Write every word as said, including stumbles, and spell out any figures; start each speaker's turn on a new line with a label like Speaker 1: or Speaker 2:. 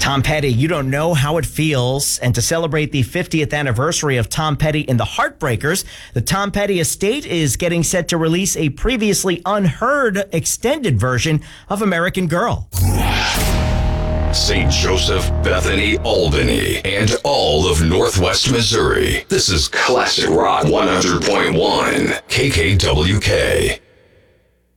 Speaker 1: Tom Petty, you don't know how it feels. And to celebrate the fiftieth anniversary of Tom Petty and the Heartbreakers, the Tom Petty estate is getting set to release a previously unheard extended version of American Girl.
Speaker 2: Saint Joseph, Bethany, Albany, and all of Northwest Missouri. This is Classic Rock one hundred point one K K W K.